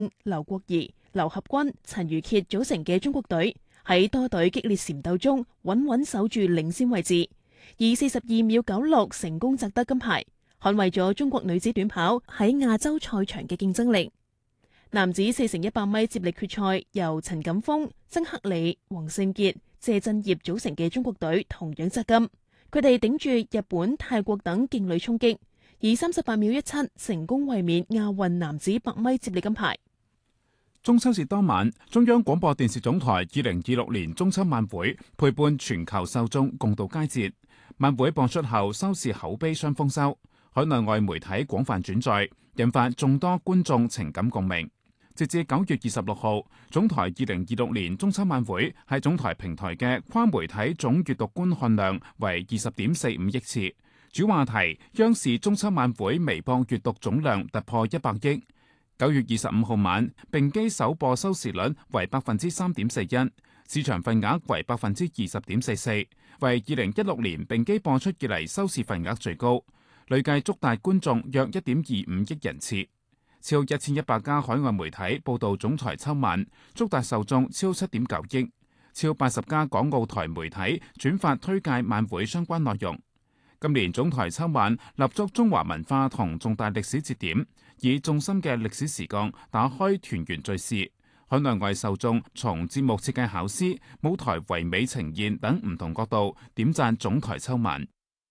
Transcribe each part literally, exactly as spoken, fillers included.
劉國儀、劉合軍、陳如傑組成嘅中國隊喺多隊激烈纏鬥中穩穩守住領先位置，以四十二秒九六成功摘得金牌，捍衛咗中國女子短跑喺亞洲賽場嘅競爭力。男子四乘一百米接力決賽由陳錦鋒、曾克里、黃勝傑、謝震業組成嘅中國隊同樣摘金，佢哋頂住日本、泰國等勁旅衝擊，以三十八秒一七成功衛冕亞運男子百米接力金牌。 中秋節當晚，中央廣播電視總台二零二六年中秋晚會陪伴全球受眾共度佳節。晚會播出後，收視口碑雙豐收，海內外媒體廣泛轉載，引發眾多觀眾情感共鳴。截至九月二十六號，總台二零二六年中秋晚會喺總台平台嘅跨媒體總閱讀觀看量為二十點四五億次。主話題：央視中秋晚會微博閱讀總量突破一百億。九月二十五號晚，並機首播收視率為百分之三點四一，市場份額為百分之二十點四四，為二零一六年並機播出以嚟收視份額最高，累計觸達觀眾約一點二五億人次。超一千一百家海外媒體報道總台秋晚，觸達受眾超七點九億，超八十家港澳台媒體轉發推介晚會相關內容。今年總台秋晚立足中華文化同重大歷史節點，以重心嘅歷史時光打開團圓敘事，海內外受眾從節目設計巧思、舞台唯美呈現等唔同角度點讚總台秋晚。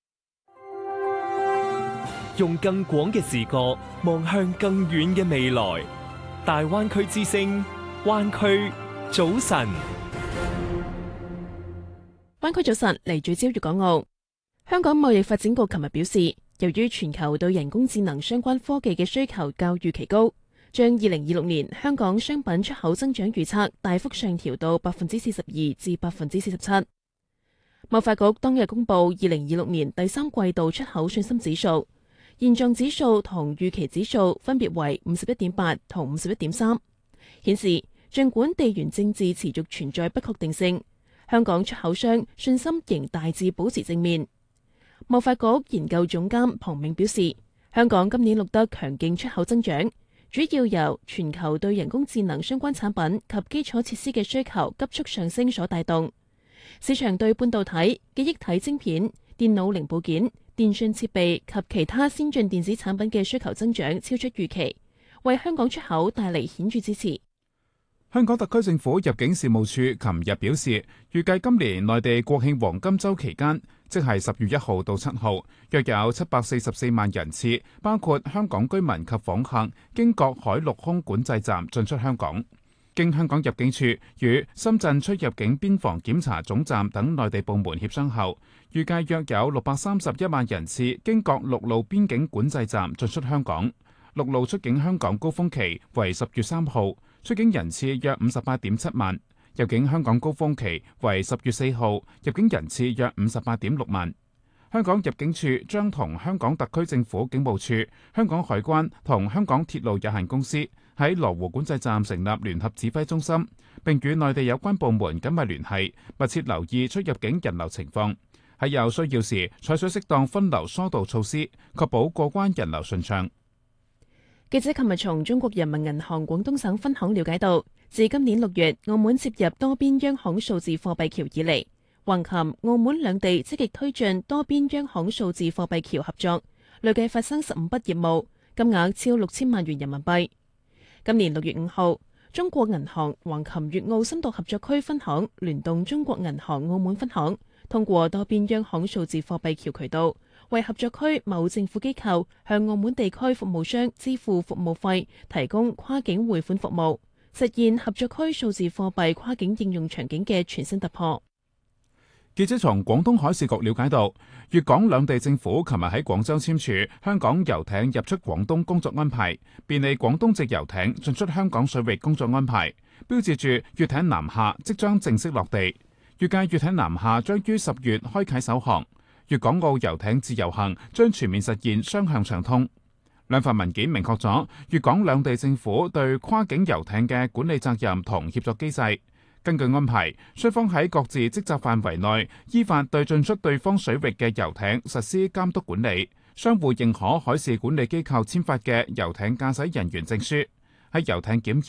用更廣嘅視角望向更遠嘅未來，大灣區之聲，灣區早晨。 灣區早晨嚟聚焦粵港澳。香港貿易發展局琴日表示，由於全球對人工智能相關科技嘅需求較預期高，將二零二六年香港商品出口增長預測大幅上調到百分之四十二至百分之四十七。貿發局當日公布二零二六年第三季度出口信心指數，現狀指數同預期指數分別為五十一點八同五十一點三，顯示儘管地緣政治持續存在不確定性，香港出口商信心仍大致保持正面。貿發局研究總監龐銘表示，香港今年錄得強勁出口增長，主要由全球對人工智能相關產品及基礎設施嘅需求急速上升所帶動。市場對半導體、記憶體晶片、電腦零部件、電訊設備及其他先進電子產品嘅需求增長超出預期，為香港出口帶嚟顯著支持。 香港特區政府入境事務處琴日表示，預計今年內地國慶黃金週期間，即係十月一號到七號，約有七百四十四萬人次，包括香港居民及訪客，經各海陸空管制站進出香港。經香港入境處與深圳出入境邊防檢查總站等內地部門協商後，預計約有六百三十一萬人次經各陸路邊境管制站進出香港。陸路出境香港高峰期為十月三號，出境人次約五十八點七萬；入境香港高峰期為十月四號，入境人次約五十八點六萬。香港入境處將同香港特區政府警務處、香港海關同香港鐵路有限公司喺羅湖管制站成立聯合指揮中心，並與內地有關部門緊密聯繫，密切留意出入境人流情況，喺有需要時採取適當分流疏導措施，確保過關人流順暢。 記者琴日從中國人民銀行廣東省分行了解到，自今年六月澳門接入多邊央行數字貨幣橋以嚟，橫琴、澳門兩地積極推進多邊央行數字貨幣橋合作，累計發生十五筆業務，金額超六千萬元人民幣。今年六月五號，中國銀行橫琴粵澳深度合作區分行聯動中國銀行澳門分行，通過多邊央行數字貨幣橋渠道，為合作區某政府機構向澳門地區服務商支付服務費，提供跨境匯款服務，實現合作區數字貨幣跨境應用場景嘅全新突破。 記者從廣東海事局了解到，粵港兩地政府琴日喺廣州簽署香港遊艇入出廣東工作安排，便利廣東籍遊艇進出香港水域工作安排，標誌住粵艇南下即將正式落地。預計粵艇南下將於十月開啟首航，粵港澳遊艇自由行將全面實現雙向暢通。兩份文件明確咗粵港兩地政府對跨境遊艇嘅管理責任同協作機制。根據安排，雙方喺各自職責範圍內，依法對進出對方水域嘅遊艇實施監督管理。相互認可海事管理機構簽發嘅遊艇駕駛人員證書， 喺遊艇檢